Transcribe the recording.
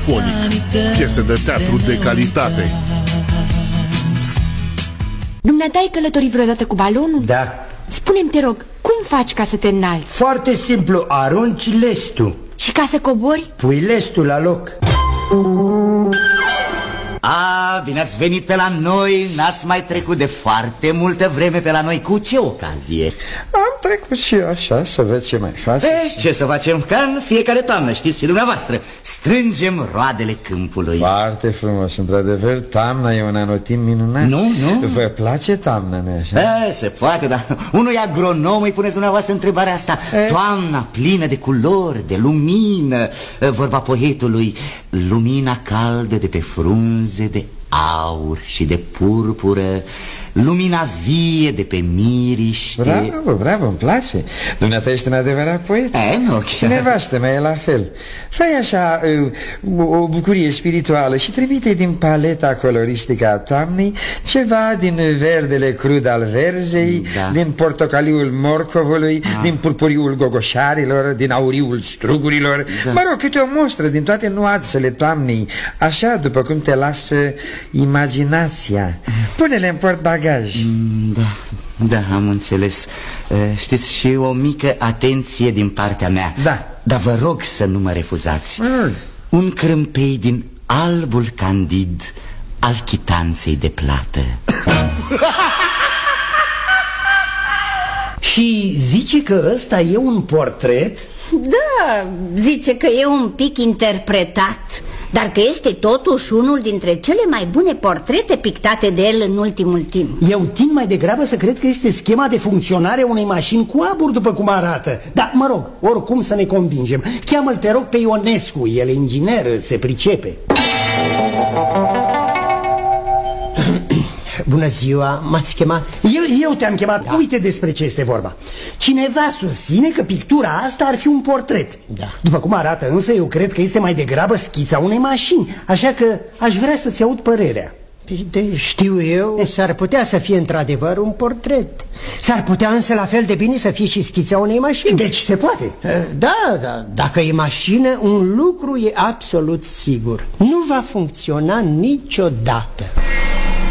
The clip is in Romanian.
Radiofonic. Piese de teatru de calitate. Dumneata ai călătorit vreodată cu balonul? Da. Spune-mi, te rog, cum faci ca să te înalți? Foarte simplu, arunci lestul. Și ca să cobori? Pui lestul la loc. Bine ați venit pe la noi. N-ați mai trecut de foarte multă vreme pe la noi. Cu ce ocazie? Am trecut și eu așa, să vezi ce mai faceți. Ce să facem? Ca în fiecare toamnă, știți și dumneavoastră. Strângem roadele câmpului. Foarte frumos, într-adevăr, toamna e un anotimp minunat. Nu? Vă place toamna, nu-i așa? Se poate, dar unui agronom îi puneți dumneavoastră întrebarea asta. Toamna plină de culori, de lumină. Vorba poetului, lumina caldă de pe frunze de aur și de purpură, lumina vie de pe miriște. Bravo, îmi place. Dumneata ești un adevărat poet. Nu, și nevastă mea e la fel. Fai așa o bucurie spirituală și trimite din paleta coloristică a toamnei ceva din verdele crud al verzei, din portocaliul morcovului, din purpuriul gogoșarilor, din auriul strugurilor. Mă rog, câte o mostră din toate nuanțele toamnei, așa după cum te lasă imaginația. Pune-le în portbagaj. Da, am înțeles. Știți, și o mică atenție din partea mea. Dar vă rog să nu mă refuzați. Un crâmpei din albul candid al chitanței de plată. Și zice că ăsta e un portret? Da, zice că e un pic interpretat, dar că este totuși unul dintre cele mai bune portrete pictate de el în ultimul timp. Eu tind mai degrabă să cred că este schema de funcționare a unei mașini cu abur, după cum arată. Dar, mă rog, oricum să ne convingem. Cheamă-l, te rog, pe Ionescu, el e inginer, se pricepe. Bună ziua, m-ați chemat? Eu te-am chemat, uite despre ce este vorba. Cineva susține că pictura asta ar fi un portret. După cum arată însă, eu cred că este mai degrabă schița unei mașini. Așa că aș vrea să-ți aud părerea. Știu eu, s-ar putea să fie într-adevăr un portret. S-ar putea însă la fel de bine să fie și schița unei mașini. Deci se poate? Da, dacă e mașină, un lucru e absolut sigur: nu va funcționa niciodată.